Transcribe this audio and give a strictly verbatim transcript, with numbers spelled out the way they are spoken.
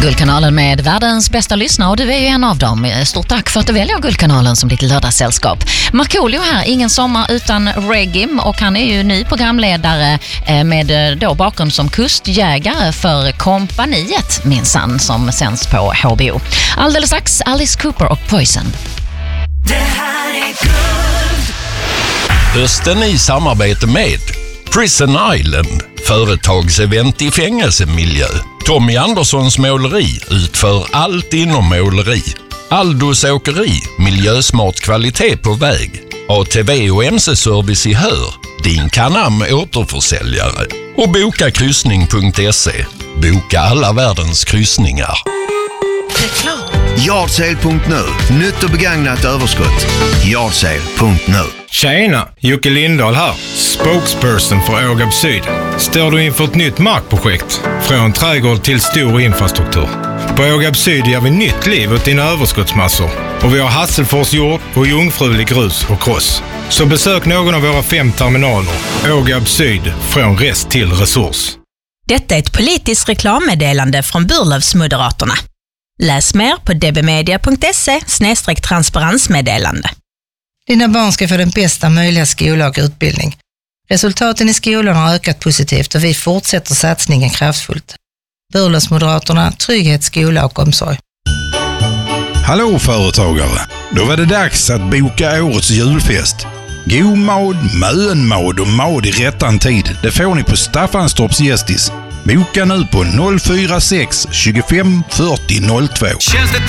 Guldkanalen med världens bästa lyssnare, och du är ju en av dem. Stort tack för att du väljer Guldkanalen som ditt lördagssällskap. Markoolio här, ingen sommar utan reggae, och han är ju ny programledare med då bakgrund som kustjägare för Kompaniet minsann, som sänds på H B O. Alldeles strax Alice Cooper och Poison. Det här är guld. Hösten i samarbete med Prison Island, företagsevent i fängelsemiljö. Tommy Anderssons måleri utför allt inom måleri. Aldos åkeri, miljösmart kvalitet på väg. A T V och M C-service i Hör, din Canam återförsäljare. Och boka kryssning punkt se. Boka alla världens kryssningar. Yardsale punkt nu. Nytt och begagnat överskott. Yardsale punkt nu. Tjena, Jocke Lindahl här. Spokesperson för Ågab Syd. Står du inför ett nytt markprojekt? Från trädgård till stor infrastruktur. På Ågab Syd ger vi nytt liv åt dina överskottsmassor. Och vi har Hasselfors jord och jungfrulig grus och kross. Så besök någon av våra fem terminaler. Ågab Syd, från rest till resurs. Detta är ett politiskt reklammeddelande från Burlövsmoderaterna. Läs mer på d b media punkt se slash transparensmeddelande. Dina barn ska få den bästa möjliga skola och utbildning. Resultaten i skolan har ökat positivt och vi fortsätter satsningen kraftfullt. Burlövsmoderaterna, trygghet, skola och omsorg. Hallå företagare! Då var det dags att boka årets julfest. God mad, mönmad och mad i rättan tid. Det får ni på Staffanstorps Gästis. Boka nu på noll fyra sex tjugofem fyrtio noll två. Känns det